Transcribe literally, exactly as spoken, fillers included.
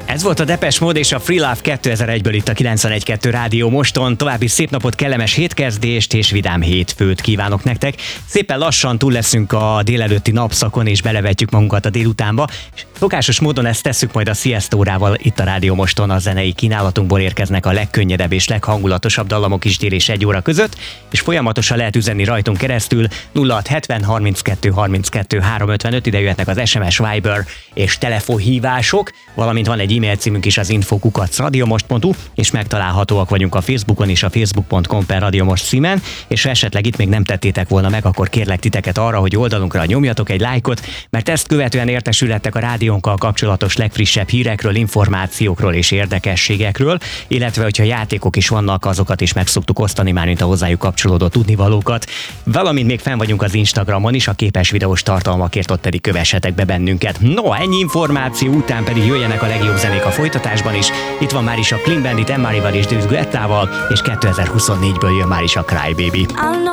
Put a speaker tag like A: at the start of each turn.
A: Ez volt a Depeche Mode és a Free Love kétezer-egyből itt a kilencvenegy kettő Rádió Moston. További szép napot, kellemes hétkezdést és vidám hétfőt kívánok nektek. Szépen lassan túl leszünk a délelőtti napszakon és belevetjük magunkat a délutánba. Szokásos módon ezt tesszük majd a sziasztórával itt a Rádió Moston. A zenei kínálatunkból érkeznek a legkönnyedebb és leghangulatosabb dallamok is dél és egy óra között, és folyamatosan lehet üzenni rajtunk keresztül nulla hat hetven harminckettő harminckettő háromszázötvenöt, ide jöhetnek az es em es, Viber és telefonhívások, valamint van egy e-mail címünk is, az info kukac radiomost pont hu, és megtalálhatóak vagyunk a Facebookon is, a facebook pont com per radiomost címen, és ha esetleg itt még nem tettétek volna meg, akkor kérlek titeket arra, hogy oldalunkra nyomjatok egy lájkot, mert ezt követően értesülhettek a rádiónkkal kapcsolatos legfrissebb hírekről, információkról és érdekességekről, illetve hogyha játékok is vannak, azokat is meg szoktuk osztani, már mint a hozzájuk kapcsolódó tudnivalókat. Valamint még fenn vagyunk az Instagramon is, a képes videós tartalmakért, ott pedig kövessetek be bennünket. No, ennyi információ után pedig jöjjenek a legjobb zenék a folytatásban is. Itt van már is a Clean Bandit, Emmarival és David Guettával, és kétezer-huszonnégyből jön már is a Cry Baby.